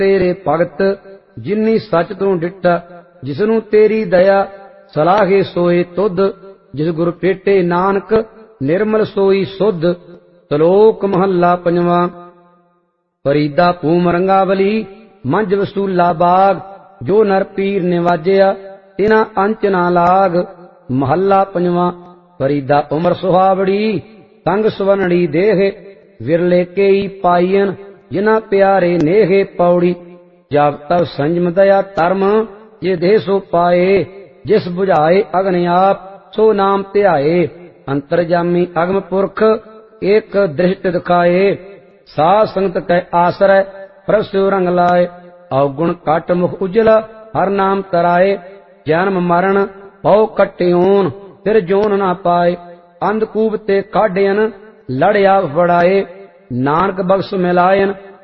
तेरे भगत जिन्नी सच तू डिठा, जिसनू तेरी दया सलाहे सोए तुध। जिस गुर पेटे नानक निर्मल सोई सुध। श्लोक महला पंजवां। फरीदा भूम रंगावली मंझ वसूला बाग, जो नर पीर निवाजिया तिना अंच ना लाग। महला पंजवां। फरीदा उमर सुहावड़ी तंग स्वनड़ी देह, विरले केई पाईयन जिना प्यारे नेहे। पौड़ी। जब तब संयम दया धर्म ये देह सो पाए, जिस बुझाए अग्नि आप सो नाम ध्याए। अंतरजामी अगम पुरख एक दृष्ट दिखाए, साध संगत कै आश्रय प्रभ स्यो रंग लाए। अवगुण कट मुख उजला हर नाम तराए, जन्म मरण पौ कट्योन फिर जोन ना पाए। अंधकूप ते काढ़ियन लड़िया फड़ाए, नानक बख्श मिलायन